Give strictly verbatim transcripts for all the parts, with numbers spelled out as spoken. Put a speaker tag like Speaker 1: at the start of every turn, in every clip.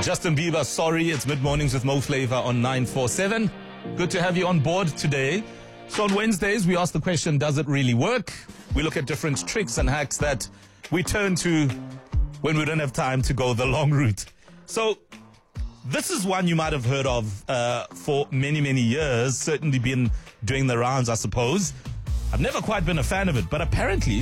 Speaker 1: Justin Bieber, Sorry. It's Mid Mornings with Mo Flava on nine four seven. Good to have you on board today. So on Wednesdays, we ask the question, does it really work? We look at different tricks and hacks that we turn to when we don't have time to go the long route. So this is one you might have heard of uh, for many, many years. Certainly been doing the rounds, I suppose. I've never quite been a fan of it, but apparently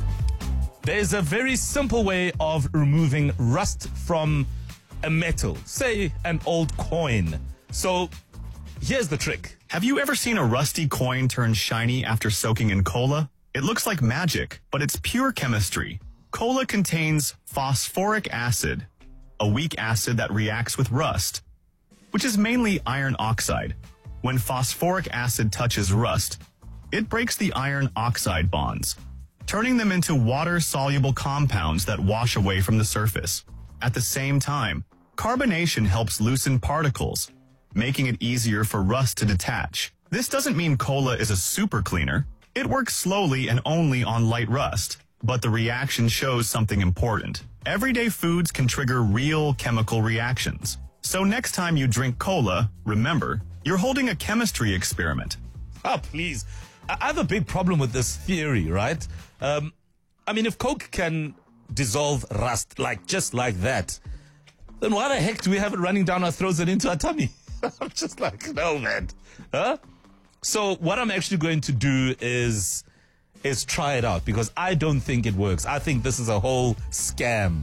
Speaker 1: there's a very simple way of removing rust from a metal, say an old coin. So here's the trick.
Speaker 2: Have you ever seen a rusty coin turn shiny after soaking in cola? It looks like magic, but it's pure chemistry. Cola contains phosphoric acid, a weak acid that reacts with rust, which is mainly iron oxide. When phosphoric acid touches rust, it breaks the iron oxide bonds, turning them into water-soluble compounds that wash away from the surface. At the same time, carbonation helps loosen particles, making it easier for rust to detach. This doesn't mean cola is a super cleaner. It works slowly and only on light rust, but the reaction shows something important. Everyday foods can trigger real chemical reactions. So next time you drink cola, remember, you're holding a chemistry experiment.
Speaker 1: Oh, please. I have a big problem with this theory, right? Um, I mean, if Coke can dissolve rust like just like that, then why the heck do we have it running down our throats and into our tummy? I'm just like, no, man. Huh? So what I'm actually going to do is is try it out, because I don't think it works. I think this is a whole scam.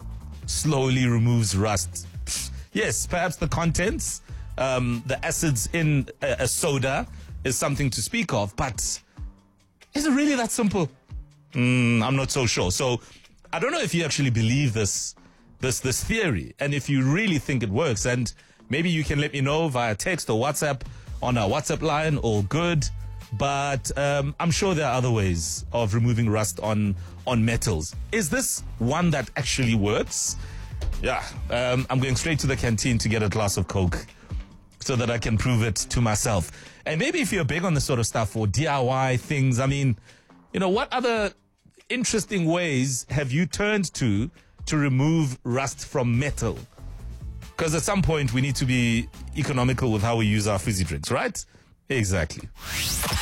Speaker 1: Slowly removes rust. Yes, perhaps the contents, um, the acids in a, a soda is something to speak of, but is it really that simple? Mm, I'm not so sure. So I don't know if you actually believe this, this, this theory, and if you really think it works. And maybe you can let me know via text or WhatsApp on our WhatsApp line. All good. But um, I'm sure there are other ways of removing rust on, on metals. Is this one that actually works? Yeah, um, I'm going straight to the canteen to get a glass of Coke so that I can prove it to myself. And maybe if you're big on this sort of stuff or D I Y things, I mean, you know, what other interesting ways have you turned to to remove rust from metal? Because at some point we need to be economical with how we use our fizzy drinks, right? Exactly.